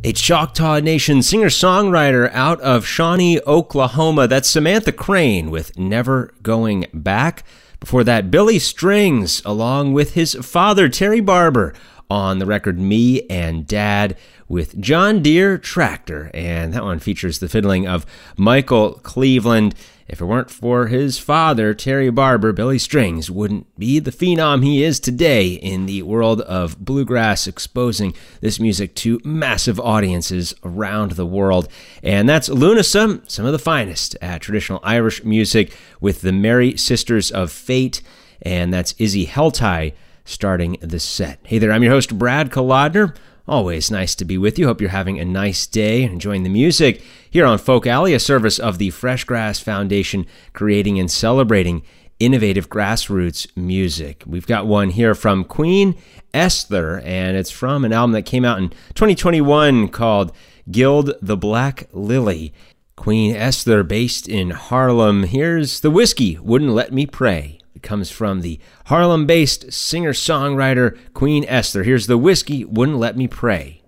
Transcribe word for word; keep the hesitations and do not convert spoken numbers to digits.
a Choctaw Nation singer-songwriter out of Shawnee, Oklahoma. That's Samantha Crane with Never Going Back. Before that, Billy Strings, along with his father, Terry Barber, on the record Me and Dad with John Deere Tractor. And that one features the fiddling of Michael Cleveland. If it weren't for his father, Terry Barber, Billy Strings wouldn't be the phenom he is today in the world of bluegrass, exposing this music to massive audiences around the world. And that's Lunasa, some of the finest at traditional Irish music, with the Merry Sisters of Fate, and that's Izzy Heltai starting the set. Hey there, I'm your host, Brad Kolodner. Always nice to be with you. Hope you're having a nice day and enjoying the music here on Folk Alley, a service of the Fresh Grass Foundation, creating and celebrating innovative grassroots music. We've got one here from Queen Esther, and it's from an album that came out in twenty twenty-one called Gild the Black Lily. Queen Esther, based in Harlem. Here's The Whiskey Wouldn't Let Me Pray. It comes from the Harlem-based singer-songwriter Queen Esther. Here's The Whiskey Wouldn't Let Me Pray.